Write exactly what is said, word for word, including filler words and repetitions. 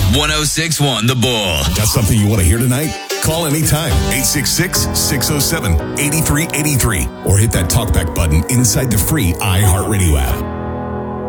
one oh six point one The Bull. Got something you want to hear tonight? Call anytime, eight six six, six oh seven, eight three eight three, or hit that talkback button inside the free iHeartRadio app.